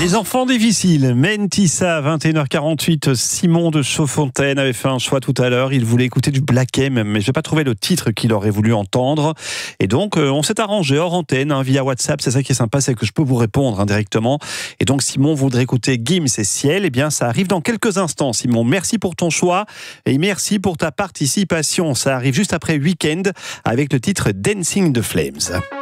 Les enfants difficiles, Mentissa, 21h48. Simon de Chaudfontaine avait fait un choix tout à l'heure. Il voulait écouter du Black M, mais je n'ai pas trouvé le titre qu'il aurait voulu entendre. Et donc, on s'est arrangé hors antenne, via WhatsApp. C'est ça qui est sympa, c'est que je peux vous répondre directement. Et donc, Simon voudrait écouter Gims et Ciel. Eh bien, ça arrive dans quelques instants, Simon. Merci pour ton choix et merci pour ta participation. Ça arrive juste après Weekend avec le titre Dancing the Flames.